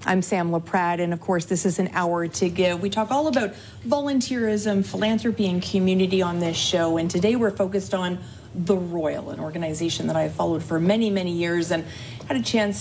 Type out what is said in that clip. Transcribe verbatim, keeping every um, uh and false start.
I'm Sam LaPrade, and of course, this is An Hour to Give. We talk all about volunteerism, philanthropy, and community on this show, and today we're focused on The Royal, an organization that I've followed for many, many years and had a chance